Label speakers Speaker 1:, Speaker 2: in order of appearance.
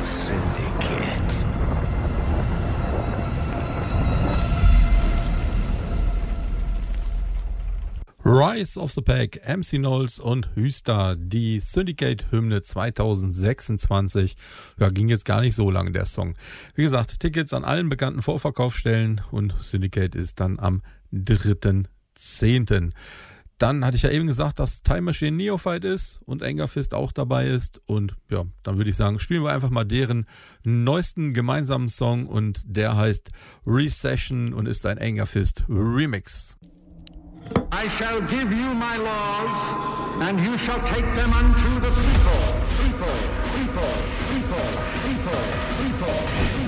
Speaker 1: Syndicate.
Speaker 2: Rise of the Pack, MC Knowles und Hüster, die Syndicate-Hymne 2026. Ja, ging jetzt gar nicht so lange, der Song. Wie gesagt, Tickets an allen bekannten Vorverkaufsstellen und Syndicate ist dann am 3.10. Dann hatte ich ja eben gesagt, dass Time Machine Neophyte ist und Anger Fist auch dabei ist. Und ja, dann würde ich sagen, spielen wir einfach mal deren neuesten gemeinsamen Song und der heißt Recession und ist ein Anger Fist Remix.
Speaker 3: I shall give you my laws, and you shall take them unto the people.